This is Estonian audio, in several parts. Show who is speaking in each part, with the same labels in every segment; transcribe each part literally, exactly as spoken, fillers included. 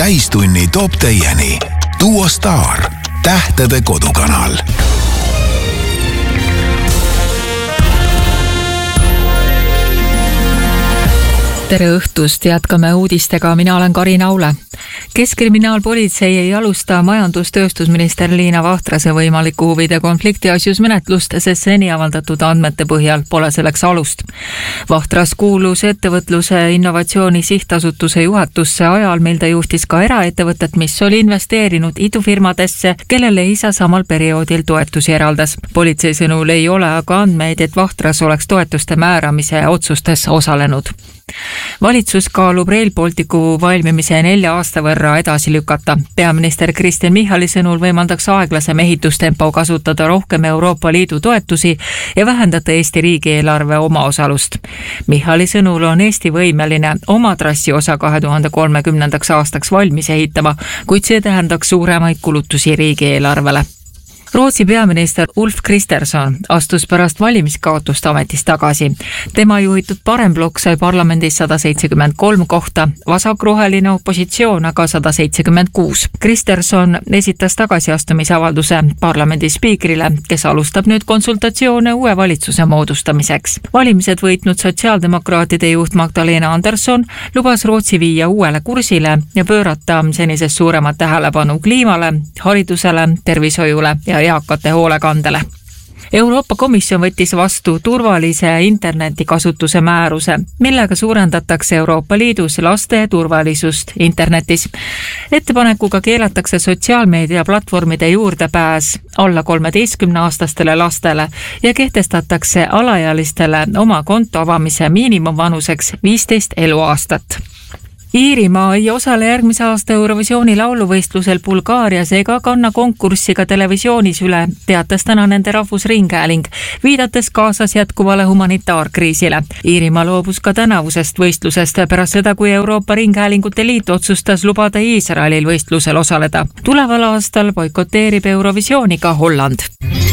Speaker 1: täistunni toob teieni Duo Star, tähtede kodukanal.
Speaker 2: Tere õhtust, jätkame uudistega, mina olen Karin Aule. Keskkriminaalpolitsei ei alusta majandustööstusminister Liina Vahtrase võimaliku huvide konflikti asjus menetlust, sest seni avaldatud andmete põhjal pole selleks alust. Vahtras kuulus ettevõtluse innovatsiooni sihtasutuse juhatusse ajal, mil ta juhtis ka eraettevõtet, mis oli investeerinud idufirmadesse, kellele isa samal perioodil toetusi eraldas. Politsei sõnul ei ole aga andmeid, et Vahtras oleks toetuste määramise otsustes osalenud. Valitsus kaalub Rail Balticu valmimise nelja aasta võrra edasi lükata. Peaminister Kristen Michali sõnul võimaldaks aeglasem ehitustempo kasutada rohkem Euroopa Liidu toetusi ja vähendada Eesti riigieelarve omaosalust. Michali sõnul on Eesti võimeline oma trassi osa kahe tuhande kolmekümnendaks aastaks valmis ehitama, kuid see tähendaks suuremaid kulutusi riigieelarvele. Rootsi peaminister Ulf Kristersson astus pärast valimiskaotust ametist tagasi. Tema juhitud paremblokk sai parlamendis sada seitsekümmend kolm kohta, vasakroheline opositsioon aga sada seitsekümmend kuus. Kristersson esitas tagasiastumisavalduse parlamendi spiikrile, kes alustab nüüd konsultatsioone uue valitsuse moodustamiseks. Valimised võitnud sotsiaaldemokraatide juht Magdalena Andersson lubas Rootsi viia uuele kursile ja pöörata senisest suuremat tähelepanu kliimale, haridusele, tervishoiule ja eakate hoolekandele. Euroopa Komisjon võttis vastu turvalise interneti kasutuse määruse, millega suurendatakse Euroopa Liidus laste turvalisust internetis. Ettepanekuga keelatakse sotsiaalmeedia platvormide juurdepääs alla kolmeteistkümneaastastele lastele ja kehtestatakse alaealistele oma konto avamise miinimumvanuseks viisteist eluaastat. Iirimaa ei osale järgmise aasta Eurovisiooni lauluvõistlusel Bulgaarias ega kanna konkurssi ka televisioonis üle, teatas täna nende rahvusringhääling, viidates kaasas jätkuvale humanitaarkriisile. Iirimaa loobus ka tänavusest võistlusest pärast seda, kui Euroopa Ringhäälingute Liit otsustas lubada Iisraelil võistlusel osaleda. Tuleval aastal boikoteerib Eurovisiooni ka Holland.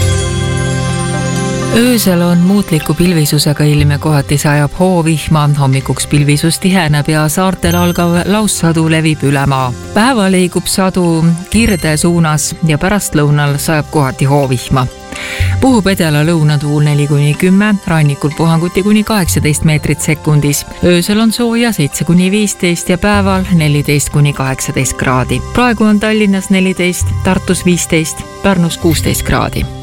Speaker 2: Öösel on muutliku pilvisusega ilm ja kohati sajab hoovihma, hommikuks pilvisus tiheneb ja saartel algav laussadu levib üle maa. Päeva liigub sadu kirde suunas ja pärastlõunal sajab kohati hoovihma. Puhub edela lõunatuul neli kuni kümme, rannikul puhanguti kuni kaheksateist meetrit sekundis. Öösel on sooja seitse kuni viisteist ja päeval neliteist kuni kaheksateist kraadi. Praegu on Tallinnas neliteist, Tartus viisteist, Pärnus kuusteist kraadi.